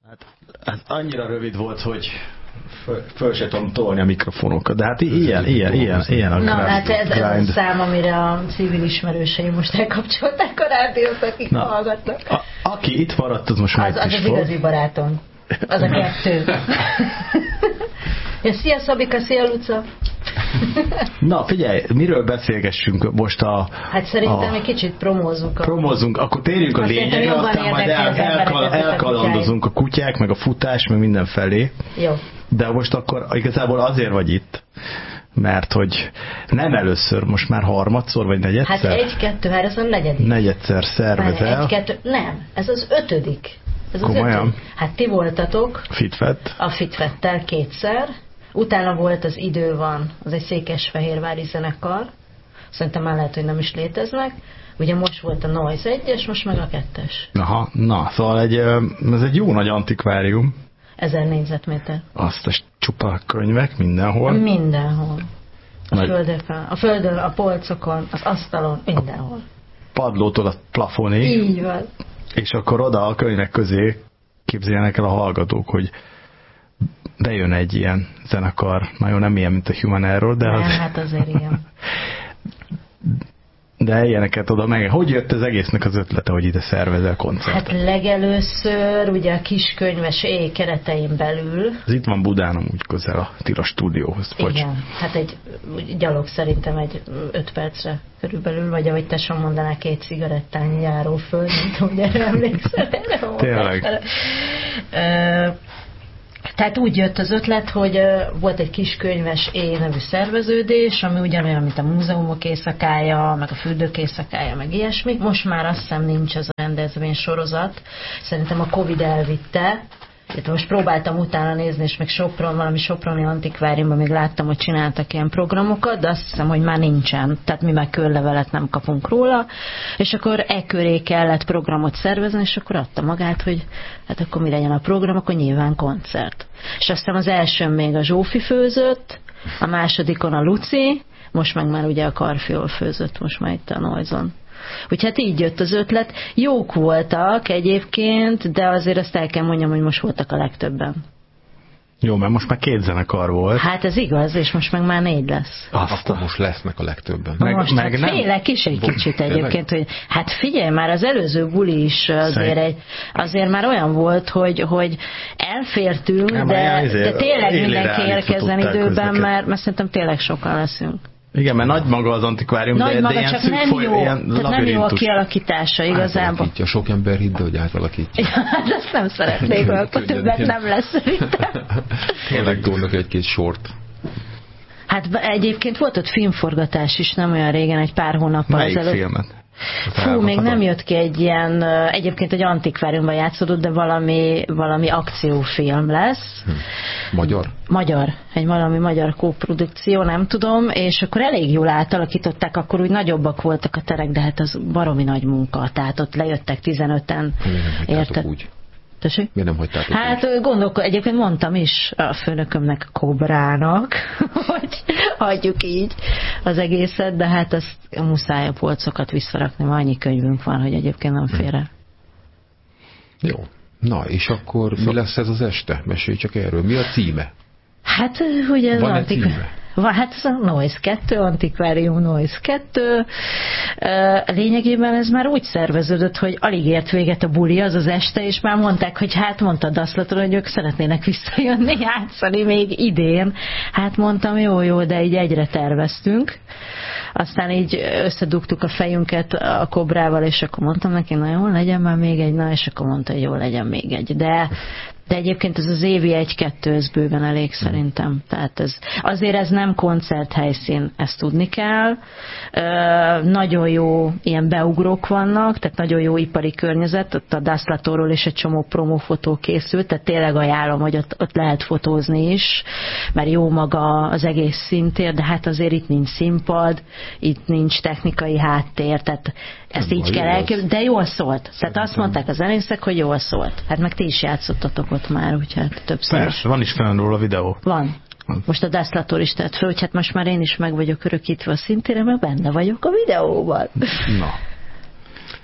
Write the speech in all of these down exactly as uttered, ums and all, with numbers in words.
Hát, hát annyira rövid volt, hogy föl, föl se tudom tolni a mikrofonokat, de hát ilyen, ilyen, ilyen, ilyen a Na, grind, hát ez, ez grind. a szám, amire a civil ismerőseim most elkapcsolták a rádiót, akik Na, hallgatnak. A, aki itt maradt, az most már Az, itt az is az fog. igazi barátom. Az a kettő. Ja, szia Szabika, szia Luca. Na figyelj, miről beszélgessünk most a... Hát szerintem a, egy kicsit promózzunk. A... Promózzunk, akkor térjünk a lényegre, aztán majd el, elkal, elkalandozunk a kutyák, meg a futás, meg mindenfelé. Jó. De most akkor igazából azért vagy itt, mert hogy nem először, most már harmadszor, vagy negyedszer? Hát egy-kettő, hát ez a negyedik. Negyedszer szervezel. Egy-kettő, nem, ez az ötödik. Ez az Komolyan? ötödik. Hát ti voltatok Fitfett. a Fitfettel kétszer, utána volt az Idő van, az egy székesfehérvári zenekar, szerintem már lehet, hogy nem is léteznek, ugye most volt a Noise egyes, most meg a kettes. Aha, na, szóval egy, ez egy jó nagy antikvárium. Ezer négyzetméter. Azt a csupa könyvek mindenhol. Mindenhol. A Nagy... földön, a földön, a polcokon, az asztalon, mindenhol. Padlótól a plafonig. Így van. És akkor oda a könyvek közé képzeljenek el a hallgatók, hogy bejön egy ilyen zenekar, nagyon nem ilyen, mint a Human Error, de nem, az... hát azért ilyen. De ilyeneket oda meg. Hogy jött az egésznek az ötlete, hogy ide szervezel koncertet? Hát legelőször ugye a kiskönyves éj keretein belül. Ez itt van Budán, amúgy közel a Tira stúdióhoz. Igen, Bocs. Hát egy gyalog szerintem egy öt percre körülbelül, vagy ahogy te sem mondanál, két cigarettányi járóföld, nem tudom, hogy erre emlékszel. Tényleg. Tehát úgy jött az ötlet, hogy uh, volt egy kiskönyves éj nevű szerveződés, ami ugyanolyan, mint a múzeumok éjszakája, meg a fürdők éjszakája, meg ilyesmi. Most már azt hiszem nincs az a rendezvény sorozat. Szerintem a Covid elvitte. Most próbáltam utána nézni, és még Sopron, valami soproni antikváriumban még láttam, hogy csináltak ilyen programokat, de azt hiszem, hogy már nincsen. Tehát mi már körlevelet nem kapunk róla. És akkor e köré kellett programot szervezni, és akkor adta magát, hogy hát akkor mi legyen a program, akkor nyilván koncert. És aztán az elsőn még a Zsófi főzött, a másodikon a Luci, most meg már ugye a Karfiol főzött, most már itt a Noise-on. Úgyhogy hát így jött az ötlet. Jók voltak egyébként, de azért azt el kell mondjam, hogy most voltak a legtöbben. Jó, mert most már két zenekar volt. Hát ez igaz, és most meg már négy lesz. Azt Akkor most lesznek a legtöbben. Meg, most meg hát nem... félek is egy kicsit egyébként, hogy hát figyelj, már az előző buli is azért, egy, azért már olyan volt, hogy, hogy elfértünk, nem, de, de tényleg mindenki érkezzen időben, mert, mert szerintem tényleg sokan leszünk. Igen, mert nagy maga az antikvárium, nagy de, maga, de ilyen csak szűk nem foly, jó, ilyen tehát nem jó a kialakítása igazából. Átalakítja, sok ember hidd, hogy átalakítja. Ja, hát ezt nem szeretnék, akkor többet nem lesz szerintem. Tényleg dolnak egy-két sort. Hát egyébként volt ott filmforgatás is, nem olyan régen, egy pár hónappal ezelőtt. Melyik filmet? Fú, még nem jött ki egy ilyen, egyébként egy antikváriumban játszódott, de valami, valami akciófilm lesz. Hm. Magyar? Magyar, egy valami magyar kóprodukció, nem tudom, és akkor elég jól átalakították, akkor úgy nagyobbak voltak a terek, de hát az baromi nagy munka, tehát ott lejöttek tizenöten. Érted? Úgy. Tessék? Miért nem hagytátok Hát úgy? gondolok, egyébként mondtam is a főnökömnek, Kobrának, hogy hagyjuk így az egészet, de hát azt muszáj a polcokat visszarakni, mert annyi könyvünk van, hogy egyébként nem fér el. Jó. Na, és akkor mi lesz ez az este? Mesélj csak erről. Mi a címe? Hát, ugye az Van antik... címe? Van, hát ez a Noise kettő, Antikvárium Noise kettő. Lényegében ez már úgy szerveződött, hogy alig ért véget a buli az az este, és már mondták, hogy hát mondta Daszlaton, hogy ők szeretnének visszajönni játszani még idén. Hát mondtam, jó, jó, de így egyre terveztünk. Aztán így összedugtuk a fejünket a Kobrával, és akkor mondtam neki, na jó, legyen már még egy, na, és akkor mondta, hogy jó, legyen még egy. De De egyébként ez az évi egy-kettő, ez bőven elég szerintem. Tehát ez, azért ez nem koncerthelyszín, ezt tudni kell. Ö, nagyon jó ilyen beugrók vannak, tehát nagyon jó ipari környezet, ott a Daszlatóról is egy csomó promófotó készült, tehát tényleg ajánlom, hogy ott, ott lehet fotózni is, mert jó maga az egész színtér, de hát azért itt nincs színpad, itt nincs technikai háttér, tehát ezt így kell elképzelni, de jól szólt. Tehát azt mondták az zenészek, hogy jól szólt. Hát meg ti is játszottatok ott már, úgyhogy többször. Persze, van is fenn róla a videó. Van. Most a Daszlator is tett föl, hogy hát most már én is meg vagyok örökítve a szintére, mert benne vagyok a videóban. Na.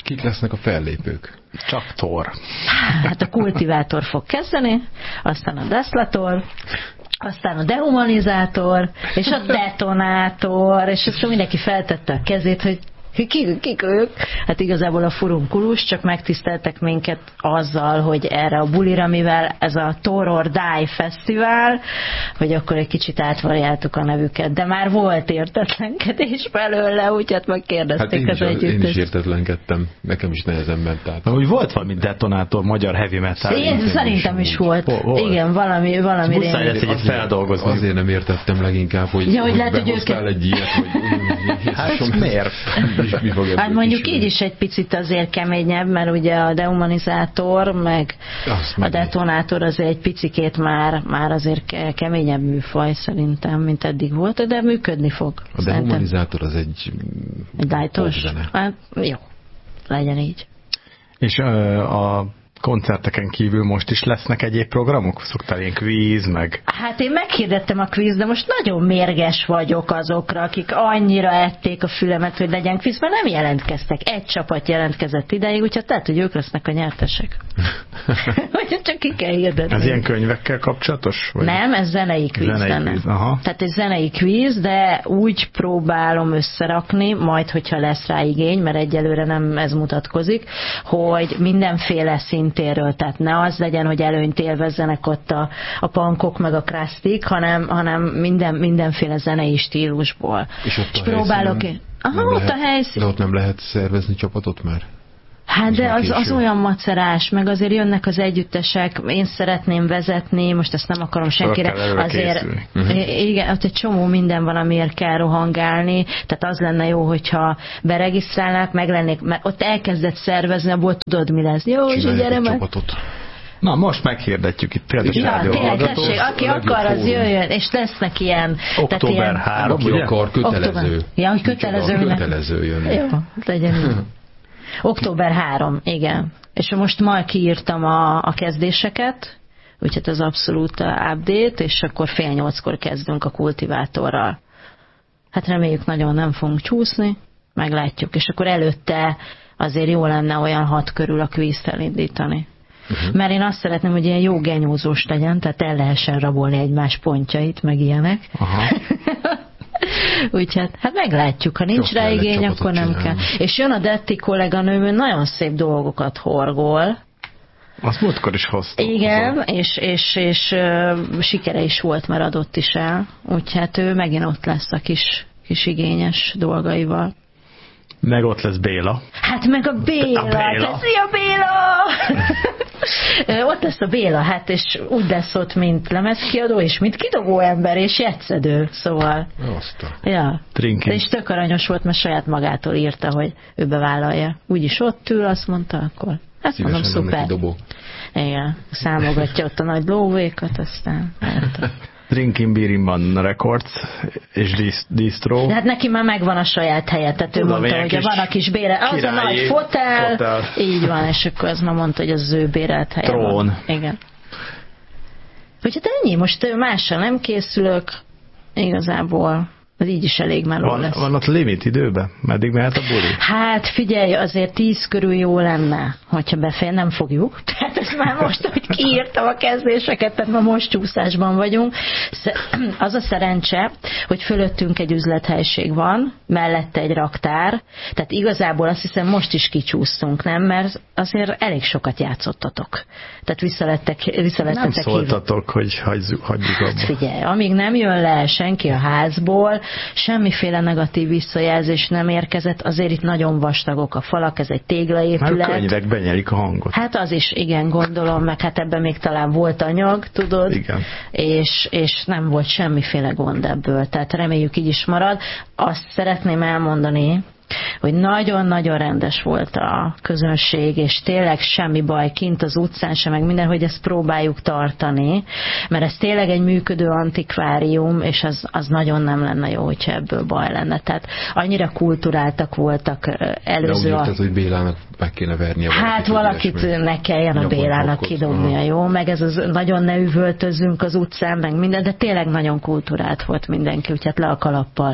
Kik lesznek a fellépők? Csak Thor. Hát a kultivátor fog kezdeni, aztán a Deszlator, aztán a dehumanizátor, és a detonátor, és aztán mindenki feltette a kezét, hogy Kik, kik ők? Hát igazából a furunkulus, csak megtiszteltek minket azzal, hogy erre a bulira, mivel ez a Thor or Die Fesztivál, hogy akkor egy kicsit átvariáltuk a nevüket, de már volt értetlenkedés belőle, úgyhogy megkérdezték hát az együttest. Én is értetlenkedtem, nekem is nehezen ment át. Úgy volt valami detonátor, magyar heavy metal. Én szerintem is, is volt. Hol, hol? Igen, valami, valami muszáj lesz egyet feldolgozni. Azért nem értettem leginkább, hogy, ja, hogy, hogy lehet, behoztál hogy őket... egy ilyet, hogy hát miért? Hát mondjuk így is egy picit azért keményebb, mert ugye a dehumanizátor, meg azt a detonátor azért egy picikét már, már azért keményebb műfaj szerintem, mint eddig volt, de működni fog. A szerintem. Dehumanizátor az egy egy dájtos? Hát, jó, legyen így. És ö, a koncerteken kívül most is lesznek egyéb programok? Szoktál ilyen kvíz, meg... Hát én meghirdettem a kvíz, de most nagyon mérges vagyok azokra, akik annyira ették a fülemet, hogy legyen kvíz, mert nem jelentkeztek. Egy csapat jelentkezett ideig, úgyhogy tehát, hogy ők lesznek a nyertesek. Vagy csak ki kell hirdetni. Ez ilyen könyvekkel kapcsolatos? Vagy? Nem, ez zenei kvíz. Zenei kvíz, aha. Tehát egy zenei kvíz, de úgy próbálom összerakni, majd, hogyha lesz rá igény, mert egyelőre nem ez mutatkozik, hogy mindenféle szintéről, tehát ne az legyen, hogy előnyt élvezzenek ott a, a punkok meg a krasztik, hanem, hanem minden, mindenféle zenei stílusból. És ott És próbálok én. Aha, ott lehet, a helyszín. De ott nem lehet szervezni csapatot már? Hát de az, az olyan macerás, meg azért jönnek az együttesek, én szeretném vezetni, most ezt nem akarom senkire, azért uh-huh. igen, ott egy csomó minden van, amiért kell rohangálni, tehát az lenne jó, hogyha beregisztrálnák, meg lennék, mert ott elkezdett szervezni, abból tudod, mi lesz. Jó, és gyere meg. Na, most meghirdetjük itt például ja, rádió hallgatók. Aki akar, az jöjjön, és lesznek ilyen... október harmadika, aki akar, kötelező. Ja, hogy kötelező. Kötelező jönni. Jó, legyen így. október harmadika, igen. És most ma kiírtam a, a kezdéseket, úgyhogy ez abszolút update, és akkor fél nyolckor kezdünk a kultivátorral. Hát reméljük nagyon nem fogunk csúszni, meglátjuk. És akkor előtte azért jó lenne olyan hat körül a kvízt elindítani. Uh-huh. Mert én azt szeretném, hogy ilyen jó genyózós legyen, tehát el lehessen rabolni egymás pontjait, meg ilyenek. Aha. Úgyhogy hát meglátjuk, ha nincs rá igény, akkor nem csinálni. Kell. És jön a Detti kolléganőm, nagyon szép dolgokat horgol. Azt múltkor is hoztam. Igen, és, és, és uh, sikere is volt, mert adott is el. Úgyhogy ő megint ott lesz a kis, kis igényes dolgaival. Meg ott lesz Béla. Hát meg a Béla. A Béla. Szia Béla! Ott lesz a Béla, hát és úgy lesz ott, mint lemezkiadó, és mint kidobó ember, és jegyszedő, szóval. Aztán. Ja. Trinki. És tök aranyos volt, mert saját magától írta, hogy ő bevállalja. Úgyis ott ül, azt mondta, akkor. Hát mondom, szuper. Igen, számogatja ott a nagy lóvékat, aztán. Drinking Beer in Man Records és Distro. De hát neki már megvan a saját helye, tehát ő mondta, hogy van a kis bére, az a nagy fotel, fotel, így van, és akkor az már mondta, hogy az ő bérelt helye Trón. Van. Igen. Úgyhogy hát ennyi, most mással nem készülök, igazából. Az így is elég meló van, lesz. Van ott limit időben? Meddig mehet a buli? Hát figyelj, azért tíz körül jó lenne, hogyha befél, nem fogjuk. Tehát ez már most, hogy kiírtam a kezdéseket, tehát ma most csúszásban vagyunk. Az a szerencse, hogy fölöttünk egy üzlethelység van, mellette egy raktár, tehát igazából azt hiszem most is kicsúsztunk, nem? Mert azért elég sokat játszottatok. Tehát visszalettek, visszalettek Nem szóltatok, hogy hagyjuk, hagyjuk abba. Hát figyelj, amíg nem jön le senki a házból, semmiféle negatív visszajelzés nem érkezett, azért itt nagyon vastagok a falak, ez egy téglaépület. Már a könyvek benyelik a hangot. Hát az is, igen, gondolom, meg hát ebben még talán volt anyag, tudod? Igen. És, és nem volt semmiféle gond ebből, tehát reméljük így is marad. Azt szeretném elmondani, hogy nagyon-nagyon rendes volt a közönség, és tényleg semmi baj kint az utcán sem, meg minden, hogy ezt próbáljuk tartani, mert ez tényleg egy működő antikvárium, és az, az nagyon nem lenne jó, hogyha ebből baj lenne. Tehát annyira kulturáltak voltak előző... De úgy érted, hogy Bélának meg kéne vernie valakit. Hát valakit ne kelljen a Bélának kidobnia, jó? Meg ez az, nagyon ne üvöltözzünk az utcán, meg minden, de tényleg nagyon kulturált volt mindenki, úgyhogy le a kalappal.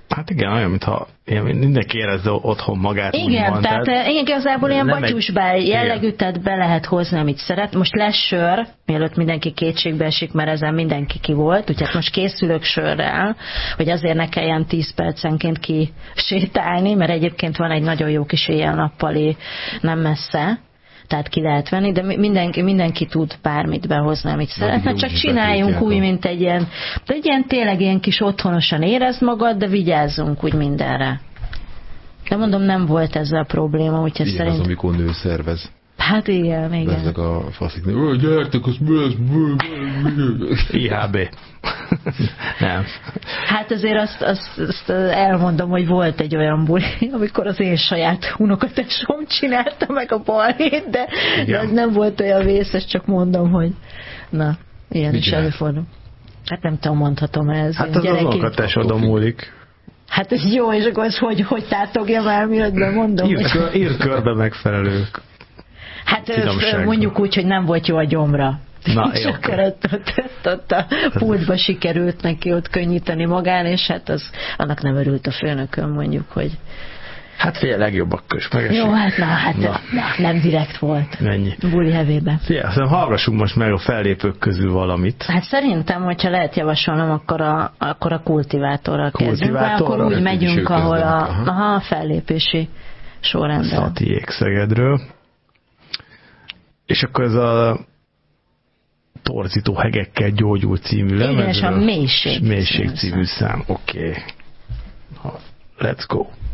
Hát igen, olyan, mintha mindenki érezze otthon magát. Igen, van, tehát, tehát igazából ilyen batyusbál jellegű, igen. tehát be lehet hozni, amit szeret. Most lesz sör, mielőtt mindenki kétségbe esik, mert ezen mindenki ki volt, úgyhogy most készülök sörrel, hogy azért ne kelljen tíz percenként kisétálni, mert egyébként van egy nagyon jó kis éjjel-nappali nem messze, tehát ki lehet venni, de mindenki, mindenki tud bármit behozni, amit szeretne, csak csináljunk úgy, mint egy ilyen, de egy ilyen tényleg ilyen kis otthonosan érezd magad, de vigyázzunk úgy mindenre. De mondom, nem volt ezzel a probléma, úgyhogy ilyen szerint... az, amikor nő szervez. Hát igen, igen. Ezek a faszik, hogy gyertek, az mi lesz? I H B. Nem. Hát azért azt, azt, azt elmondom, hogy volt egy olyan buli, amikor az én saját unokatesom csinálta meg a balhét, de, de az nem volt olyan vészes, csak mondom, hogy na, ilyen mit is előfordul. Hát nem tudom, mondhatom ez. Hát az az unokatesodon múlik. Hát ez jó, és akkor az hogy, hogy tátogja már, miatt bemondom. Ír, kör, ír körbe megfelelők. Hát mondjuk úgy, hogy nem volt jó a gyomra. Na, és akkor ott, ott, ott, ott a pultba sikerült neki ott könnyíteni magán, és hát az, annak nem örült a főnökön, mondjuk, hogy... Hát figyelj, legjobbak kös megesik. Jó, hát na, hát na. Na, nem direkt volt. Ennyi. Buli hevében. Figyelj, aztán hallgassunk most meg a fellépők közül valamit. Hát szerintem, hogyha lehet javasolnom, akkor a, akkor a kultivátorral kezdünk, akkor úgy megyünk, ahol a, aha, a fellépési sorrendben. Szatiék Szegedről. És akkor ez a Torzító hegekkel gyógyul című lemezről. Igen, és a Mélység. Mélység című szám. Oké. Okay. Let's go.